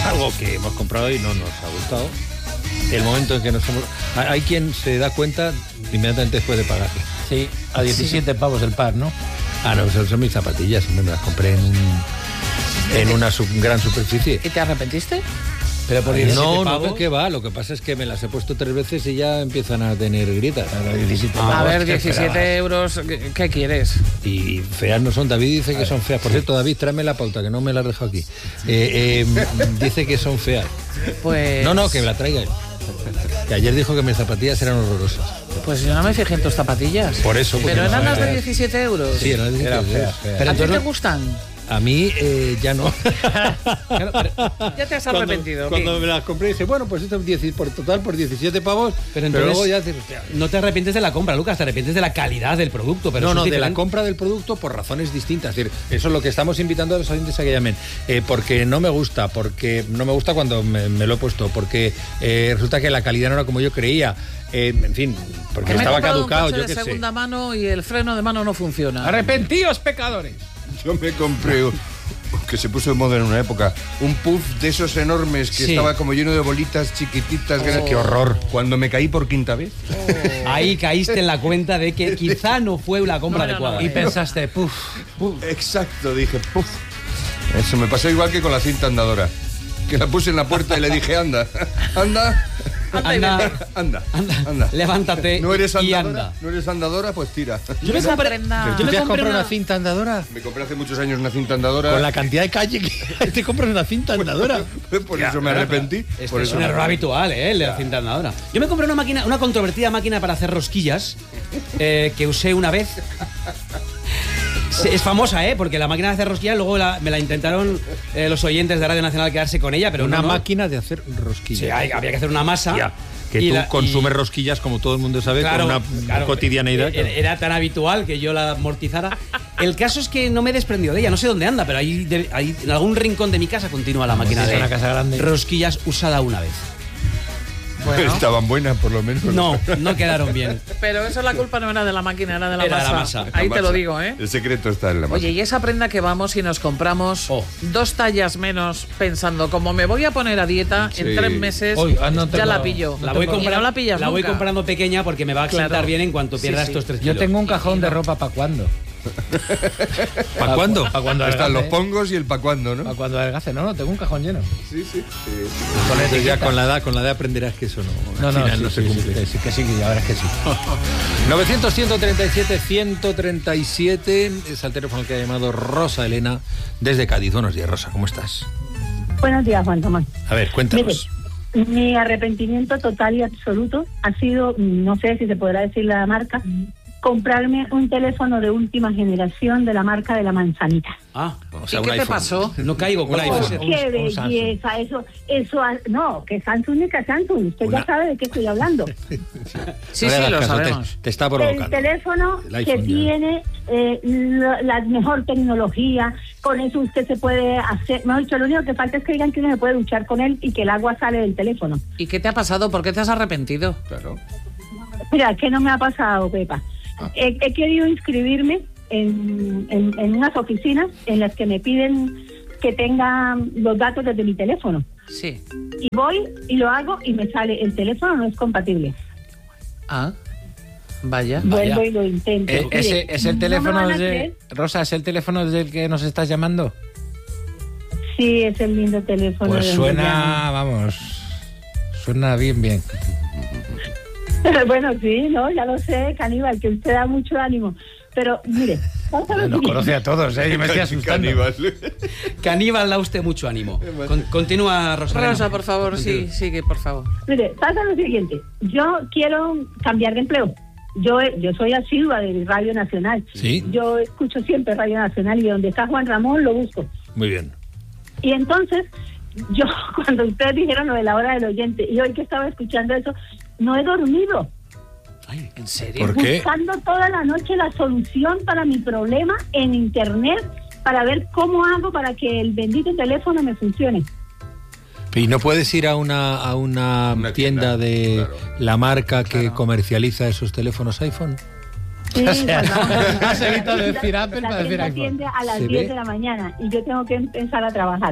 algo que hemos comprado y no nos ha gustado. El momento en que nos hemos... Hay quien se da cuenta inmediatamente después de pagarla. Sí, a 17 pavos el par, ¿no? Ah, no, son mis zapatillas, me las compré en una gran superficie. ¿Y te arrepentiste? Pero por 17 No, pavos... no, que va, lo que pasa es que me las he puesto 3 veces y ya empiezan a tener grietas. A ver, 17 euros, ¿qué quieres? Y feas no son, David dice que son feas. Por cierto, David, tráeme la pauta, que no me la has dejado aquí. Dice que son feas. Pues... No, que me la traiga él. Que ayer dijo que mis zapatillas eran horrorosas. Pues yo no me fijé en tus zapatillas. Por eso. Pero eran las de 17 euros. Sí, eran las de 17 euros. ¿A ti te gustan? A mí ya no. Ya te has arrepentido. Cuando me las compré dije, bueno, pues esto por total por 17 pavos. Pero entonces luego ya dices, hostia, no te arrepientes de la compra, Lucas, te arrepientes de la calidad del producto. Pero no, de la diferente. compra del producto por razones distintas. Es decir, eso es lo que estamos invitando a los oyentes a que llamen. Porque no me gusta cuando me lo he puesto, porque resulta que la calidad no era como yo creía. En fin, porque estaba caducado. Un coche de segunda mano y el freno de mano no funciona. ¡Arrepentíos, pecadores! Yo me compré, que se puso de moda en una época, un puff de esos enormes que estaba como lleno de bolitas chiquititas. ¡Qué horror! Cuando me caí por quinta vez. Ahí caíste en la cuenta de que quizá no fue la compra adecuada. Y pensaste, puf. Exacto, dije, puff. Eso me pasó igual que con la cinta andadora. Que la puse en la puerta y le dije, anda. Levántate ¿No eres y andadora? anda. ¿No eres andadora? Pues tira. Yo me compré una cinta andadora. Me compré hace muchos años una cinta andadora. Con la cantidad de calle que te compras una cinta andadora. Por eso me arrepentí. Esto es un error habitual, el de la cinta andadora. Yo me compré una controvertida máquina para hacer rosquillas que usé una vez. Es famosa, porque la máquina de hacer rosquillas luego me la intentaron los oyentes de Radio Nacional quedarse con ella, pero una máquina de hacer rosquillas. Sí, había que hacer una masa. Ya, que tú consumes rosquillas, como todo el mundo sabe, claro, con una cotidianeidad. Era tan habitual que yo la amortizara. El caso es que no me he desprendido de ella, no sé dónde anda, pero ahí en algún rincón de mi casa continúa la máquina de una casa grande. Rosquillas usada una vez. Bueno. Estaban buenas, por lo menos. No quedaron bien. Pero eso la culpa no era de la máquina, era de la Era masa. de la masa. Ahí La te lo masa. digo, El secreto está en la masa. Oye, y esa prenda que vamos y nos compramos 2 tallas menos pensando, como me voy a poner a dieta en 3 meses, ya la pillo. La voy Y no la pillas La voy nunca. comprando pequeña porque me va a sentar bien en cuanto pierda estos 3 kilos. Yo tengo un cajón de ropa para cuándo. ¿Para cuándo? Para cuando Están los adelgace. pongos y el pa' cuándo, ¿no? Para cuando adelgace. No, tengo un cajón lleno. Sí. Entonces ya con la edad aprenderás que eso no. No, al final sí, se cumple. que sí, la verdad es que sí. 900-137-137 es el teléfono al que ha llamado Rosa Elena desde Cádiz. Buenos días, Rosa, ¿cómo estás? Buenos días, Juan Tomás. A ver, cuéntanos. Mire, mi arrepentimiento total y absoluto ha sido, no sé si se podrá decir la marca, comprarme un teléfono de última generación de la marca de la manzanita. O sea, ¿Y un qué te iPhone. pasó? No caigo con Un iPhone. iPhone. ¡Qué belleza! No, que Samsung ni que Samsung. Usted ya sabe de qué estoy hablando. Sí, No le hagas lo caso, sabemos. Te está El provocando. teléfono El iPhone, que ya. tiene la mejor tecnología, con eso usted se puede hacer, mejor dicho, lo único que falta es que digan que uno se puede duchar con él y que el agua sale del teléfono. ¿Y qué te ha pasado? ¿Por qué te has arrepentido? Claro. Mira, ¿qué no me ha pasado, Pepa? He querido inscribirme en unas oficinas en las que me piden que tenga los datos desde mi teléfono. Sí. Y voy y lo hago y me sale, el teléfono no es compatible. Vaya. Vuelvo y lo intento. Ese es el teléfono no me van a de... creer. Rosa, ¿es el teléfono del que nos estás llamando? Sí, es el lindo teléfono. Pues de suena, vamos, suena bien. Bueno, sí, no, ya lo sé, Caníbal, que usted da mucho ánimo. Pero, mire, vamos a ver. Nos conoce a todos, yo me estoy asustando. Caníbal, da usted mucho ánimo. Continúa, Rosa. Rosa, por favor, sí, sigue, por favor. Mire, pasa lo siguiente. Yo quiero cambiar de empleo. Yo soy asidua de Radio Nacional. Sí. Yo escucho siempre Radio Nacional y donde está Juan Ramón lo busco. Muy bien. Y entonces, yo, cuando ustedes dijeron lo de la hora del oyente, y hoy que estaba escuchando eso, no he dormido. Ay, ¿en serio? ¿Por qué? Buscando toda la noche la solución para mi problema en internet para ver cómo hago para que el bendito teléfono me funcione. ¿Y no puedes ir a una tienda de la marca que comercializa esos teléfonos iPhone? Sí, O sea, cuando- has evitado decir Apple la para decir tienda iPhone. atiende a las ¿Se 10 ve? de la mañana y yo tengo que empezar a trabajar.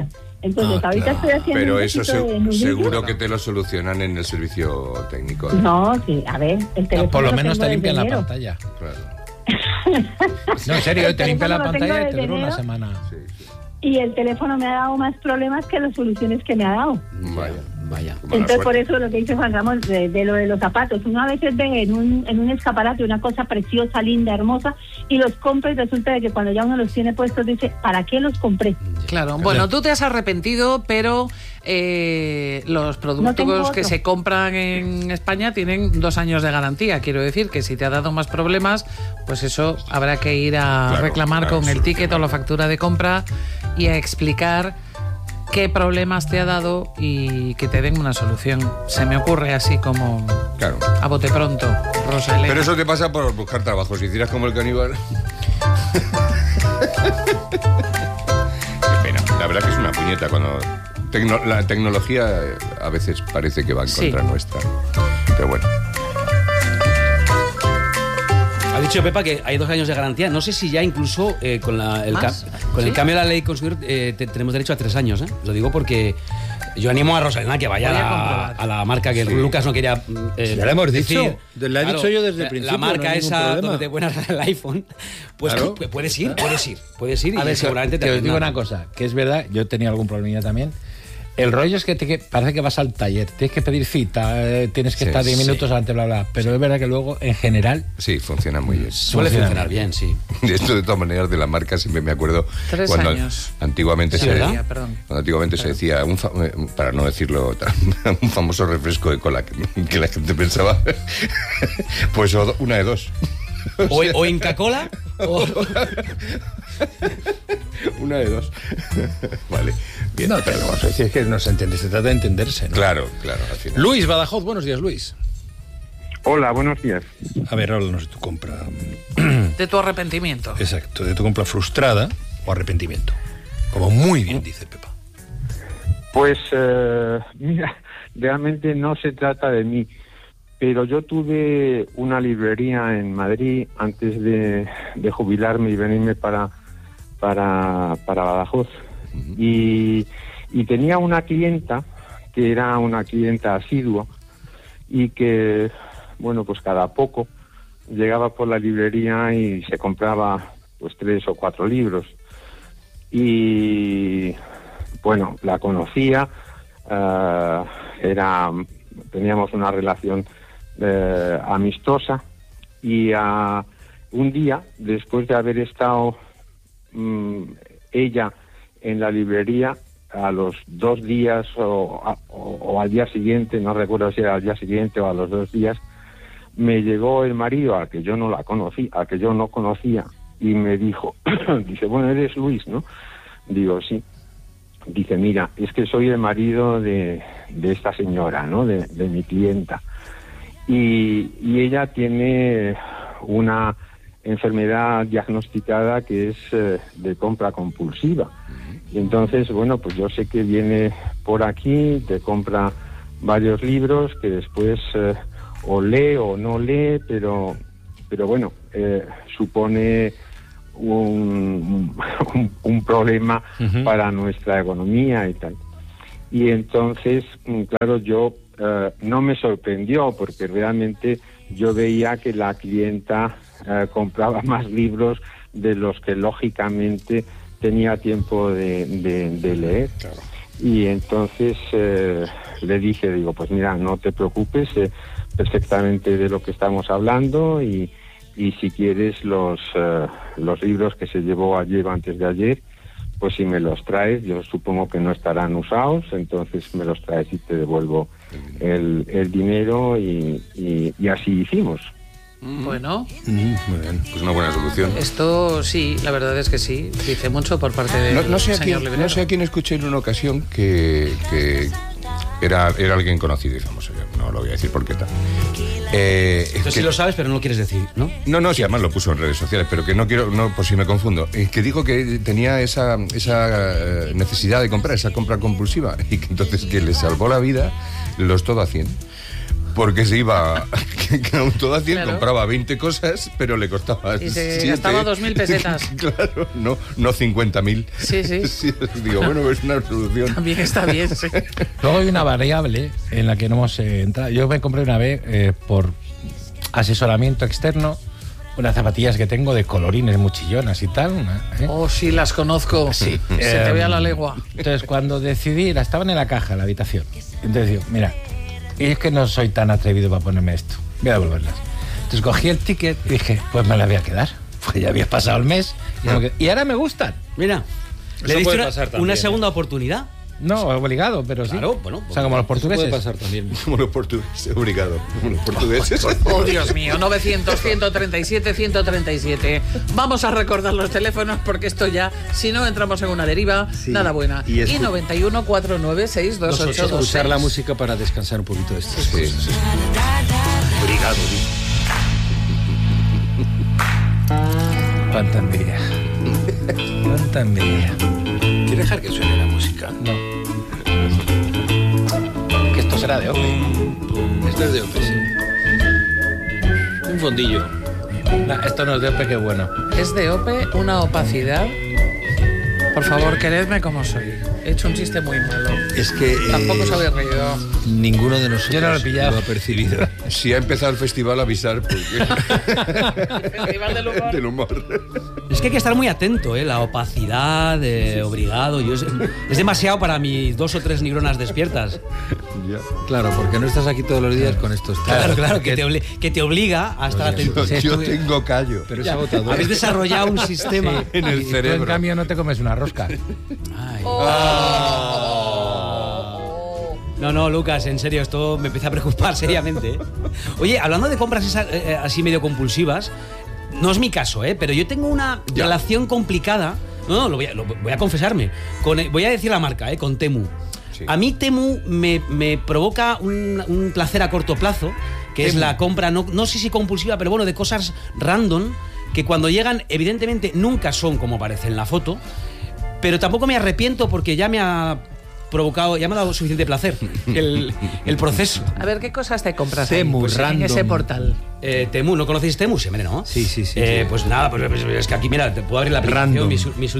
Entonces, ahorita estoy haciendo pero un eso poquito de nudillo. seguro que te lo solucionan en el servicio técnico. No, sí, a ver, el teléfono Por lo lo menos tengo te limpian desde la enero. pantalla. Claro. No, en serio, te limpian la teléfono lo tengo pantalla y te desde dura una enero. semana. Sí. Y el teléfono me ha dado más problemas que las soluciones que me ha dado. Vaya. Vaya. Mala Entonces, suerte. por eso lo que dice Juan Ramón, de lo de los zapatos. Uno a veces ve en un escaparate una cosa preciosa, linda, hermosa, y los compra y resulta de que cuando ya uno los tiene puestos dice, ¿para qué los compré? Claro, bueno, tú te has arrepentido, pero los tengo productos que otro. se compran en España tienen 2 años de garantía. Quiero decir que si te ha dado más problemas, pues eso habrá que ir a Claro, reclamar claro, con el ticket o solucionarlo. la factura de compra y a explicar qué problemas te ha dado y que te den una solución. Se me ocurre así como Claro. a bote pronto, Rosa Elena. Pero eso te pasa por buscar trabajo. Si hicieras como el caníbal. Qué pena. La verdad que es una puñeta cuando la tecnología a veces parece que va en Sí. contra nuestra. Pero bueno. Ha dicho Pepa que hay 2 años de garantía. No sé si ya incluso con ¿Más? el ¿Sí? cambio de la ley consumidor tenemos derecho a 3 años. Lo digo porque yo animo a Rosalena que vaya Voy a comprobar. a la marca que Lucas no quería. Ya le hemos dicho. decir. Le he dicho yo desde el principio, La marca no hay ningún esa problema. donde te pones el iPhone, pues Claro. puedes ir y A ver, seguramente que os digo atiendan. una cosa, que es verdad, yo he tenido algún problemilla también. El rollo es que parece que vas al taller, tienes que pedir cita, tienes que Sí, estar 10 sí. minutos antes, bla, bla. Pero es verdad que luego, en general, Sí, funciona muy bien. Suele funciona funcionar bien, sí. De esto, de todas maneras, de la marca siempre me acuerdo 3 cuando años. antiguamente Sí, se ¿verdad? Ya, perdón. cuando antiguamente se decía para no decirlo un famoso refresco de cola que la gente pensaba pues una de dos. O Inca Cola o... Una de dos. Vale, bien. no te lo vamos a decir, es que no se entiende, se trata de entenderse, ¿no? Claro, al final. Luis Badajoz, buenos días, Luis. Hola, buenos días. A ver, háblanos de tu compra. De tu arrepentimiento. Exacto, de tu compra frustrada o arrepentimiento. Como muy bien dice Pepa. Pues, mira, realmente no se trata de mí, pero yo tuve una librería en Madrid antes de jubilarme y venirme para Badajoz. Y tenía una clienta que era una clienta asidua y que, bueno, pues cada poco llegaba por la librería y se compraba pues 3 o 4 libros. Y bueno, la conocía, teníamos una relación amistosa y un día, después de haber estado ella en la librería, a los 2 días o al día siguiente, no recuerdo si era al día siguiente o a los 2 días, me llegó el marido a que yo no conocía y me dijo, dice, bueno, eres Luis, ¿no? Digo, sí. Dice, mira, es que soy el marido de esta señora, ¿no? De mi clienta. Y ella tiene una enfermedad diagnosticada que es de compra compulsiva. Y entonces, bueno, pues yo sé que viene por aquí, te compra varios libros que después o lee o no lee, pero bueno, supone un problema para nuestra economía y tal. Y entonces, claro, yo no me sorprendió porque realmente yo veía que la clienta compraba más libros de los que lógicamente tenía tiempo de leer. Claro. Y entonces le dije, digo, pues mira, no te preocupes, perfectamente de lo que estamos hablando y si quieres los libros que se llevó ayer o antes de ayer, pues si me los traes, yo supongo que no estarán usados, entonces me los traes y te devuelvo el dinero y así hicimos. Bueno, Muy bien, pues una buena solución. esto sí, la verdad es que sí, dice mucho por parte del No sé a señor quién, librero. no sé a quién escuché en una ocasión que era alguien conocido y famoso, yo no lo voy a decir porque tal. Entonces sí lo sabes, pero no lo quieres decir, ¿no? No, sí, además lo puso en redes sociales, pero que no quiero, por si me confundo, que dijo que tenía esa necesidad de comprar, esa compra compulsiva, y que entonces que le salvó la vida los todo a 100. Porque se iba todo a 100, Claro. compraba 20 cosas, pero le costaba Y se 7. gastaba 2.000 pesetas. Claro, no 50.000. Sí, sí. Digo, bueno, es una solución. También está bien, sí. Luego hay una variable en la que no hemos entrado. Yo me compré una vez por asesoramiento externo unas zapatillas que tengo de colorines muy chillonas y tal. Oh, sí, las conozco. Sí. Se te ve a la legua. Entonces, cuando decidí, estaban en la caja, en la habitación. Entonces digo, mira, es que no soy tan atrevido para ponerme esto. Voy a devolverlas. Entonces cogí el ticket y dije, pues me las voy a quedar. Pues ya había pasado el mes y ahora me gustan. Mira, Eso le diste puede pasar también, una segunda oportunidad. No, obligado, pero sí. Claro, bueno, O sea, como los portugueses. Puede pasar también. Como los portugueses, obrigado. Como los portugueses. Oh, Dios mío, 900-137-137. Vamos a recordar los teléfonos porque esto ya, si no entramos en una deriva, nada buena. Y Y 91-49-62826. Usar la música para descansar un poquito de esto. Sí, sí. Obrigado. Cuánta envidia. Cuánta envidia. ¿Quieres dejar que suene la música? No. Que esto será de Ope. Esto es de Ope, sí. Un fondillo. No, esto no es de Ope, qué bueno. Es de Ope una opacidad. Por favor, queredme como soy. He hecho un chiste muy malo. Es que Tampoco os habéis reído. ninguno de nosotros Yo no lo he pillado. lo ha percibido. Si ha empezado el festival, avisar porque... Festival del humor. del humor. Es que hay que estar muy atento, ¿eh? La opacidad, obrigado. Es demasiado para mis 2 o 3 neuronas despiertas. Ya. Claro, porque no estás aquí todos los días con estos temas. Claro, que te obliga a estar atento. Yo tengo callo. Pero es agotador. Habéis desarrollado un sistema. En el Y tú, cerebro. en cambio, no te comes una rosca. Ay. No, Lucas, en serio, esto me empieza a preocupar seriamente. ¿Eh? Oye, hablando de compras así medio compulsivas, no es mi caso, pero yo tengo una relación complicada. No, voy a confesarme. Voy a decir la marca, con Temu. Sí. A mí Temu me provoca un placer a corto plazo, que es la compra, no sé si compulsiva, pero bueno, de cosas random, que cuando llegan, evidentemente, nunca son como aparece en la foto, pero tampoco me arrepiento porque ya me ha provocado, ya me ha dado suficiente placer el proceso. A ver, ¿qué cosas te compras Temu, ahí, pues, en random. ese portal? Temu, ¿no conocéis Temu? Sí, hombre, ¿no? Sí. Pues nada, pues es que aquí, mira, te puedo abrir la aplicación, Random. mis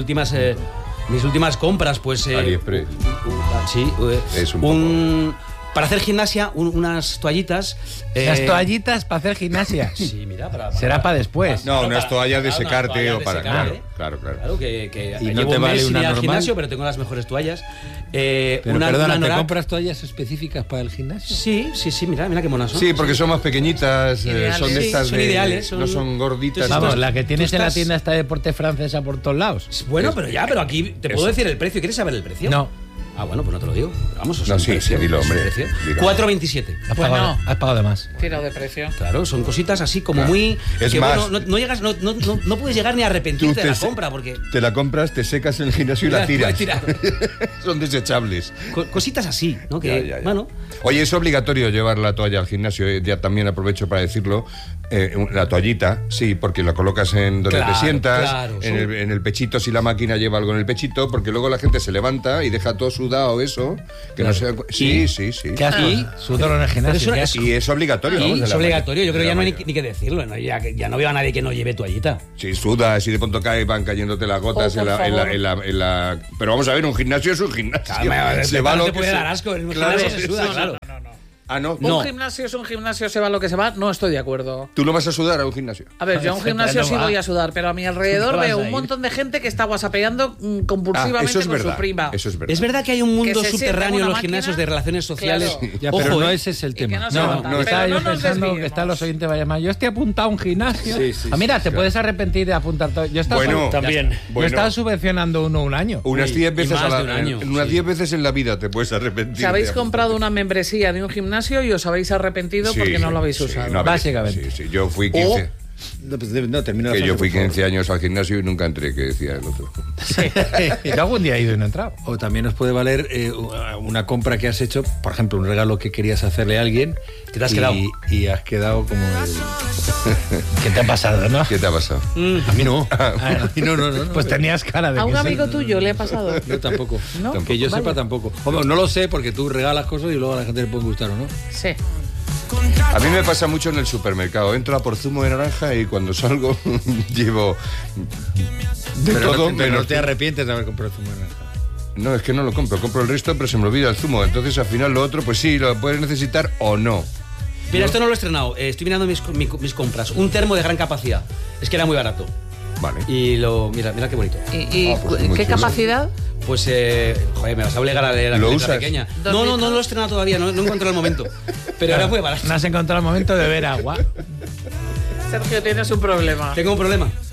últimas compras, pues... AliExpress. Sí, Es un para hacer gimnasia, unas toallitas... Las toallitas para hacer gimnasia. Sí, mira, Será para después. No, unas toallas de Claro, unas secarte toallas o de para... secar, ¿eh? Claro. Claro, que Y no llevo te un vale mes sin una ir al normal. gimnasio, pero tengo las mejores toallas. Pero Una perdona, ¿te Norak. compras toallas específicas para el gimnasio? Sí, mira qué monas son. Sí, porque son más pequeñitas, Ideales. son de Sí, estas son de... ideales, no son gorditas. Entonces, Vamos, la que tienes tú en la estás- tienda está de deporte francesa por todos lados. Bueno, pero aquí te puedo Eso. decir el precio. ¿Quieres saber el precio? No. Ah, bueno, pues no te lo digo. Pero vamos, No, es sí, un precio, dilo, es un hombre, precio. dilo. 4,27. Bueno. Has pagado de más. Tiro de precio. Claro, son cositas así como Claro. muy... Es que, más- bueno, no llegas, no puedes llegar ni a arrepentirte de la compra, porque... Te la compras, te secas en el gimnasio y la Puedes tiras. Son desechables. Cositas así, ¿no? Que, Ya. bueno... Oye, es obligatorio llevar la toalla al gimnasio, ya también aprovecho para decirlo. La toallita, sí, porque la colocas en donde Claro, te sientas, claro, en el pechito, si la máquina lleva algo en el pechito, porque luego la gente se levanta y deja todo sudado eso, que no sea... Sí. ¿Qué asco? Sudor en el gimnasio. Pero qué eso asco. Y es obligatorio. Y vamos, de es la obligatorio, yo creo que ya no hay mañana. ni que decirlo, ¿no? Ya no veo a nadie que no lleve toallita. Si sudas y de pronto cae, van cayéndote las gotas Oh, en, por la, en, la, favor. en, la, en la- Pero vamos a ver, un gimnasio es un gimnasio. Claro, se va no lo te que puede se... dar asco, en un Claro, gimnasio se suda, eso- claro. Ah, no. No. Un gimnasio es un gimnasio, se va lo que se va. No estoy de acuerdo. ¿Tú no vas a sudar a un gimnasio? A ver, yo a un gimnasio no sí va. voy a sudar, pero a mi alrededor No vas veo a un ir. montón de gente que está whatsappeando compulsivamente eso es con verdad. su prima. Eso es verdad. Es verdad que hay un mundo Que se sienta subterráneo en una los máquina. gimnasios de relaciones sociales. Claro. Ya, Ojo, pero no ¿eh? ese es el Y que tema. no se No, nota. no, estaba Pero yo no nos pensando desviemos. que están los oyentes vayan más. Yo estoy apuntado a un gimnasio. Sí, Mira, te puedes arrepentir de apuntar todo. Yo estaba Bueno, También. Yo Bueno, estaba subvencionando uno un año. unas 10 veces más a de un año, unas sí. 10 veces en la vida te puedes arrepentir. Si habéis de- comprado una membresía de un gimnasio y os habéis arrepentido Sí, porque no lo habéis sí, usado. no, a ver, Básicamente. Sí, yo fui 15. Termina la Que yo frase, fui por favor. 15 años al gimnasio y nunca entré, que decía el otro. Yo algún día he ido y no he entrado. O también os puede valer una compra que has hecho, por ejemplo, un regalo que querías hacerle a alguien. Que te has y- quedado. Y has quedado como el... ¿Qué te ha pasado, no? ¿Qué te ha pasado? A mí no. A mí no. Pues tenías cara de ¿A que un sí. amigo tuyo le ha pasado? Yo tampoco. ¿No? Que yo Vaya. sepa tampoco. Hombre, no lo sé porque tú regalas cosas y luego a la gente le puede gustar o no. Sí. A mí me pasa mucho en el supermercado. Entro a por zumo de naranja y cuando salgo llevo de Pero todo. no, pero menos no te arrepientes de haber comprado zumo de naranja. No, es que no lo compro el resto, pero se me olvida el zumo. Entonces al final lo otro, pues sí, lo puedes necesitar o no. Mira, esto no lo he estrenado. Estoy mirando mis compras. Un termo de gran capacidad. Es que era muy barato. Vale. Y mira qué bonito. ¿Y pues muy qué chulo. capacidad? Pues, joder, me vas a obligar a leer la ¿Lo letra usas? pequeña. ¿2 No litros? lo he estrenado todavía, no encontré el momento. Pero era muy barato. No has encontrado el momento de beber agua. Sergio, tienes un problema. Tengo un problema.